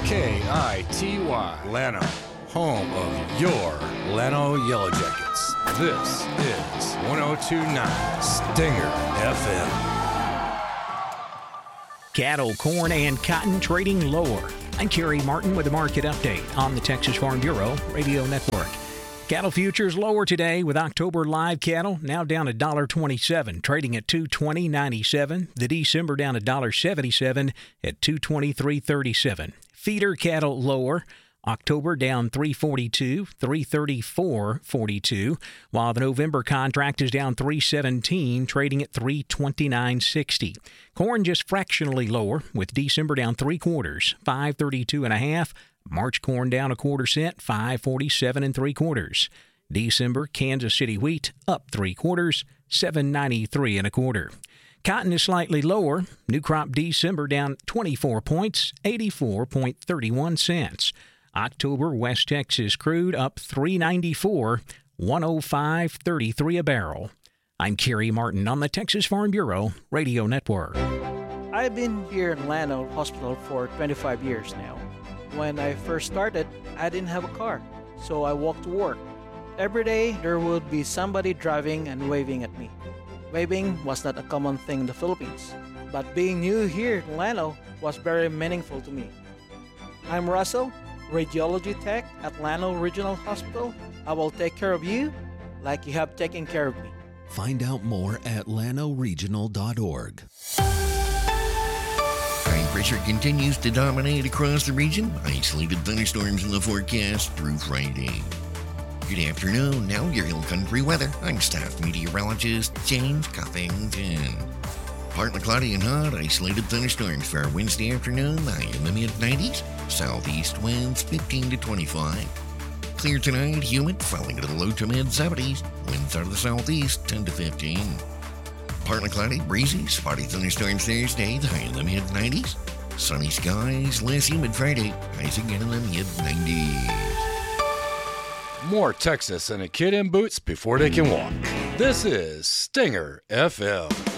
KITY, Llano, home of your Llano Yellow Jackets. This is 102.9 Stinger FM. Cattle, corn, and cotton trading lower. I'm Kerry Martin with a market update on the Texas Farm Bureau Radio Network. Cattle futures lower today with October live cattle now down $1.27, trading at $220.97. The December down $1.77 at $223.37. Feeder cattle lower. October down $3.42, $334.42, while the November contract is down $3.17, trading at $329.60. Corn just fractionally lower, with December down 3/4, $5.32.5. March corn down 1/4 cent, $5.47 3/4. December Kansas City wheat up 3/4, $7.93 1/4. Cotton is slightly lower. New crop December down 24 points, 84.31 cents. October West Texas crude up $3.94, 105.33 a barrel. I'm Kerry Martin on the Texas Farm Bureau Radio Network. I've been here in Llano Hospital for 25 years now. When I first started, I didn't have a car, so I walked to work. Every day, there would be somebody driving and waving at me. Waving was not a common thing in the Philippines, but being new here in Llano was very meaningful to me. I'm Russell, Radiology Tech at Llano Regional Hospital. I will take care of you like you have taken care of me. Find out more at llanoregional.org. High pressure continues to dominate across the region. Isolated thunderstorms in the forecast through Friday. Good afternoon. Now your Hill Country weather. I'm staff meteorologist James Cuffington. Partly cloudy and hot, isolated thunderstorms for our Wednesday afternoon, high in the mid-90s. Southeast winds 15 to 25. Clear tonight, humid, falling into the low to mid-70s. Winds out of the southeast 10 to 15. Partly cloudy, breezy, spotty thunderstorms Thursday, the high in the mid-90s. Sunny skies, less humid Friday, highs again in the mid-90s. More Texas and a kid in boots before they can walk. This is Stinger FM.